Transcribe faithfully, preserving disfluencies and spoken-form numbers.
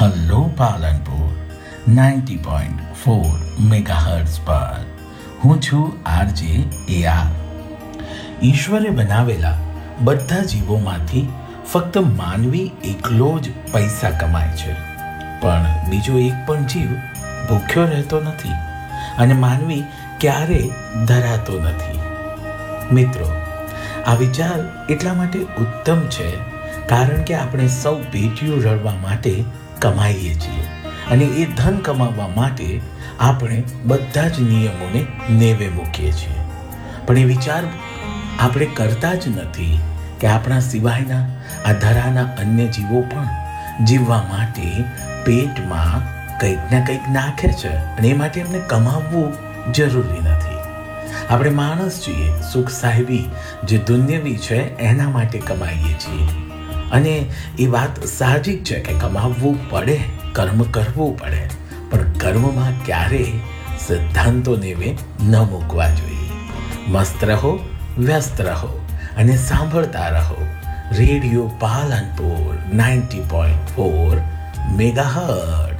Hello Palanpur ninety point four megahertz પર હું છું આરજે એ આર. ઈશ્વરે બનાવેલા બધા જીવોમાંથી ફક્ત માનવી એકલો જ પૈસા કમાય છે, પણ બીજો એક પણ જીવ ભૂખ્યો રહેતો નથી અને માનવી ક્યારેય ધરાતો નથી. મિત્રો, આ વિચાર એટલા માટે ઉત્તમ છે કારણ કે આપણે સૌ પેટીઓ રળવા માટે કમાઈએ છીએ અને એ ધન કમાવવા માટે આપણે બધા જ નિયમોને નેવે મૂકીએ છીએ. પણ એ વિચાર આપણે કરતા જ નથી કે આપણા સિવાયના આ ધરાના અન્ય જીવો પણ જીવવા માટે પેટમાં કંઈક ના કંઈક નાખે છે અને એ માટે એમને કમાવવું જરૂરી નથી. આપણે માણસ છીએ, સુખ સાહેબી જે દુન્યવી છે એના માટે કમાઈએ છીએ અને એ વાત સાહજિક છે કે કમાવવું પડે, કર્મ કરવું પડે, પણ કર્મમાં ક્યારેય સિદ્ધાંતો નેવે ન મૂકવા જોઈએ. મસ્ત રહો, વ્યસ્ત રહો અને સાંભળતા રહો radio Palanpur ninety point four megahertz.